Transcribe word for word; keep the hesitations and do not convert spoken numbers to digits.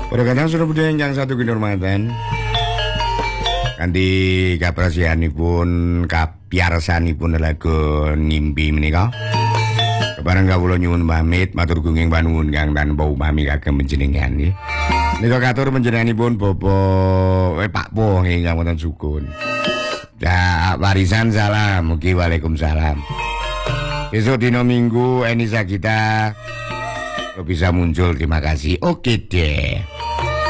Pada kadang sudah budaya yang satu kinurmatan kanthi kaprasianipun kapiarsanipun lagu ngimpi menika kebareng kawula nyuwun pamit matur gunging panuwun kang tanpa upami kagem panjenengan nggih. Nika katur panjenenganipun Bapak eh Pak Po ingkang wonten Sukun. Ya warisan salam, mugi waalaikumsalam. Besok dino Minggu Eni Sagita bisa muncul, terima kasih. Oke deh.